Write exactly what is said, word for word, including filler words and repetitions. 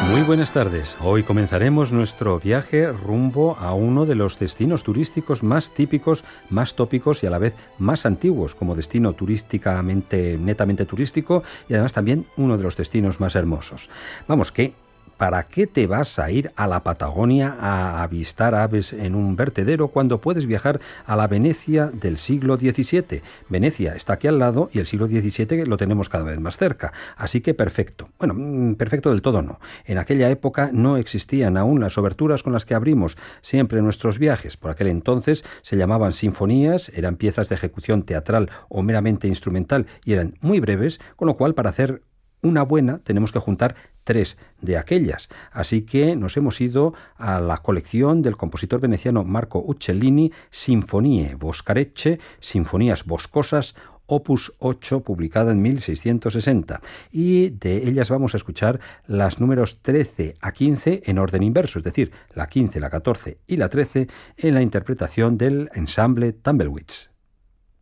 Muy buenas tardes. Hoy comenzaremos nuestro viaje rumbo a uno de los destinos turísticos más típicos, más tópicos y a la vez más antiguos como destino turísticamente, netamente turístico, y además también uno de los destinos más hermosos. Vamos, que ¿para qué te vas a ir a la Patagonia a avistar aves en un vertedero cuando puedes viajar a la Venecia del siglo diecisiete? Venecia está aquí al lado y el siglo diecisiete lo tenemos cada vez más cerca, así que perfecto. Bueno, perfecto del todo no. En aquella época no existían aún las oberturas con las que abrimos siempre nuestros viajes. Por aquel entonces se llamaban sinfonías, eran piezas de ejecución teatral o meramente instrumental y eran muy breves, con lo cual para hacer una buena tenemos que juntar tres de aquellas. Así que nos hemos ido a la colección del compositor veneciano Marco Uccellini, Sinfonie Boscarecce, Sinfonías Boscosas, opus ocho, publicada en mil seiscientos sesenta. Y de ellas vamos a escuchar las números trece a quince en orden inverso, es decir, la quince, la catorce y la trece en la interpretación del ensamble Tumblewitz.